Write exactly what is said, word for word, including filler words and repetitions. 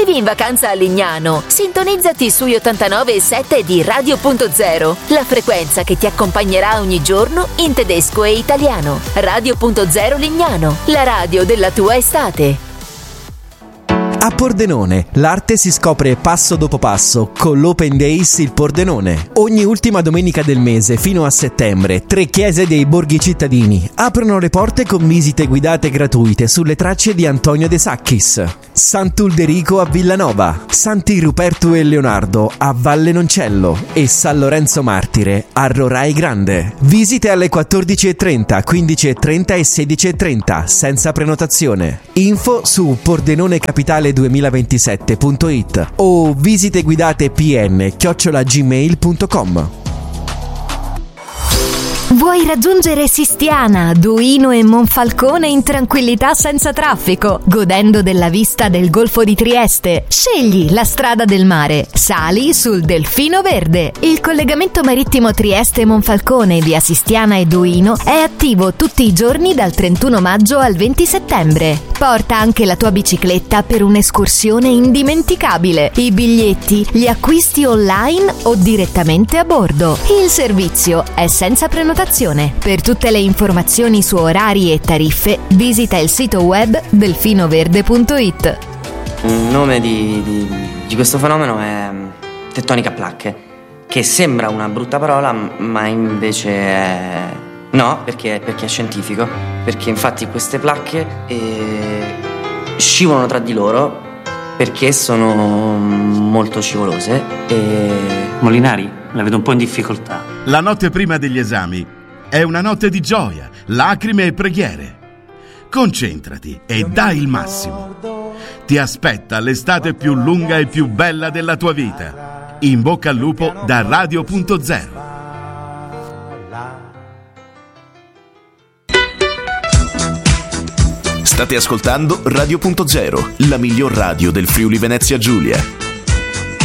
Vivi in vacanza a Lignano? Sintonizzati sugli ottantanove virgola sette di Radio Punto Zero, la frequenza che ti accompagnerà ogni giorno in tedesco e italiano. Radio Punto Zero Lignano, la radio della tua estate. A Pordenone, l'arte si scopre passo dopo passo con l'Open Days Il Pordenone. Ogni ultima domenica del mese fino a settembre, tre chiese dei borghi cittadini aprono le porte con visite guidate gratuite sulle tracce di Antonio De Sacchis. Sant'Ulderico a Villanova, Santi Ruperto e Leonardo a Valle Noncello e San Lorenzo Martire a Rorai Grande. Visite alle quattordici e trenta, quindici e trenta e sedici e trenta senza prenotazione. Info su pordenonecapitale duemilaventisette punto it o visite guidate pn chiocciola gmail punto com. Vuoi raggiungere Sistiana, Duino e Monfalcone in tranquillità senza traffico, godendo della vista del Golfo di Trieste? Scegli la strada del mare. Sali sul Delfino Verde. Il collegamento marittimo Trieste-Monfalcone via Sistiana e Duino è attivo tutti i giorni dal trentuno maggio al venti settembre. Porta anche la tua bicicletta per un'escursione indimenticabile. I biglietti li acquisti online o direttamente a bordo. Il servizio è senza prenotazione. Per tutte le informazioni su orari e tariffe, visita il sito web delfinoverde punto it. Il nome di, di, di questo fenomeno è tettonica a placche, che sembra una brutta parola, ma invece è... no, perché, perché è scientifico. Perché infatti queste placche eh, scivolano tra di loro perché sono molto scivolose e... Molinari, la vedo un po' in difficoltà. La notte prima degli esami è una notte di gioia, lacrime e preghiere. Concentrati e dai il massimo. Ti aspetta l'estate più lunga e più bella della tua vita. In bocca al lupo da Radio Punto Zero. State ascoltando Radio Punto Zero, la miglior radio del Friuli Venezia Giulia.